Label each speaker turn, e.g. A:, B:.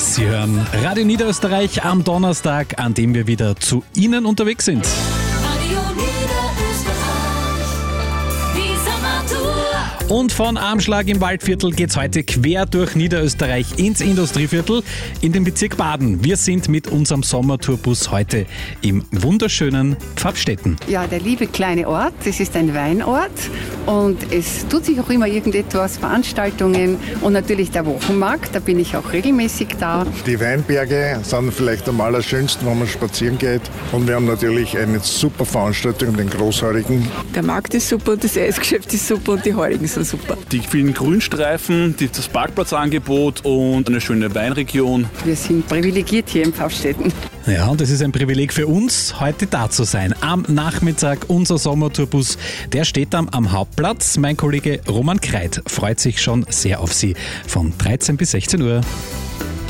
A: Sie hören Radio Niederösterreich am Donnerstag, an dem wir wieder zu Ihnen unterwegs sind. Und von Amschlag im Waldviertel geht's heute quer durch Niederösterreich ins Industrieviertel in den Bezirk Baden. Wir sind mit unserem Sommertourbus heute im wunderschönen Pfaffstätten.
B: Ja, der liebe kleine Ort, das ist ein Weinort und es tut sich auch immer irgendetwas, Veranstaltungen und natürlich der Wochenmarkt, da bin ich auch regelmäßig da.
C: Die Weinberge sind vielleicht am allerschönsten, wenn man spazieren geht, und wir haben natürlich eine super Veranstaltung, den Großheurigen.
D: Der Markt ist super, das Eisgeschäft ist super und die Heurigen sind super.
E: Die vielen Grünstreifen, das Parkplatzangebot und eine schöne Weinregion.
B: Wir sind privilegiert hier in Pfaffstätten.
A: Ja, und es ist ein Privileg für uns, heute da zu sein. Am Nachmittag unser Sommertourbus, der steht dann am Hauptplatz. Mein Kollege Roman Kreit freut sich schon sehr auf Sie von 13 bis 16 Uhr.